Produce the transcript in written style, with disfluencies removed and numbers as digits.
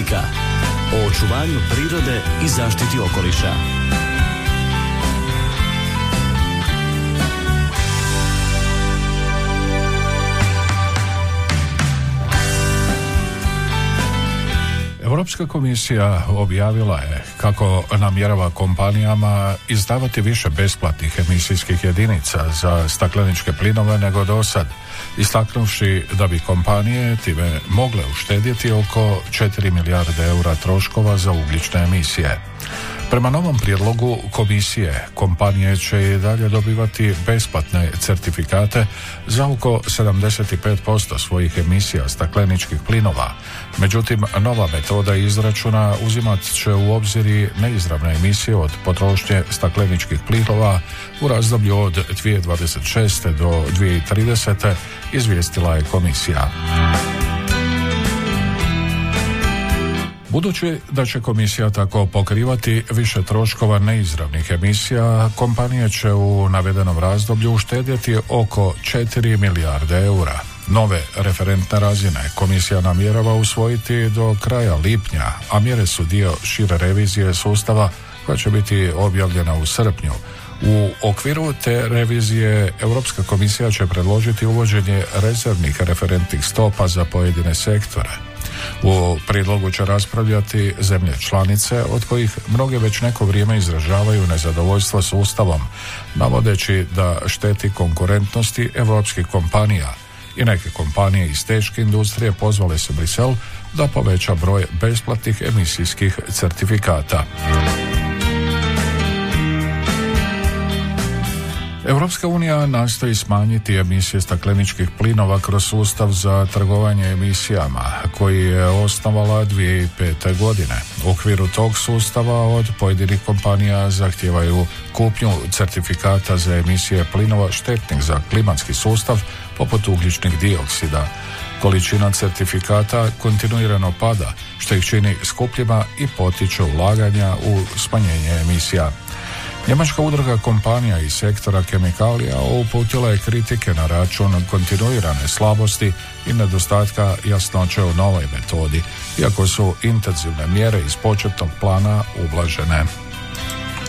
politika o očuvanju prirode i zaštiti okoliša. Europska komisija objavila je kako namjerava kompanijama izdavati više besplatnih emisijskih jedinica za stakleničke plinove nego do sad, istaknuvši da bi kompanije time mogle uštedjeti oko 4 milijarde eura troškova za ugljične emisije. Prema novom prijedlogu komisije, kompanije će i dalje dobivati besplatne certifikate za oko 75% svojih emisija stakleničkih plinova. Međutim, nova metoda izračuna uzimat će u obzir i neizravne emisije od potrošnje stakleničkih plinova u razdoblju od 2026. do 2030. izvijestila je komisija. Budući da će komisija tako pokrivati više troškova neizravnih emisija, kompanije će u navedenom razdoblju uštedjeti oko 4 milijarde eura. Nove referentne razine komisija namjerava usvojiti do kraja lipnja, a mjere su dio šire revizije sustava koja će biti objavljena u srpnju. U okviru te revizije Europska komisija će predložiti uvođenje rezervnih referentnih stopa za pojedine sektore. U prijedlogu će raspravljati zemlje članice, od kojih mnoge već neko vrijeme izražavaju nezadovoljstvo sustavom, navodeći da šteti konkurentnosti europskih kompanija. I neke kompanije iz teške industrije pozvale su Brisel da poveća broj besplatnih emisijskih certifikata. Europska unija nastoji smanjiti emisije stakleničkih plinova kroz sustav za trgovanje emisijama, koji je osnovala 2005. godine. U okviru tog sustava od pojedinih kompanija zahtijevaju kupnju certifikata za emisije plinova štetnih za klimatski sustav, poput ugljičnih dioksida. Količina certifikata kontinuirano pada, što ih čini skupljima i potiče ulaganja u smanjenje emisija. Njemačka udruga kompanija iz sektora kemikalija uputila je kritike na račun kontinuirane slabosti i nedostatka jasnoće u novoj metodi, iako su intenzivne mjere iz početnog plana ublažene.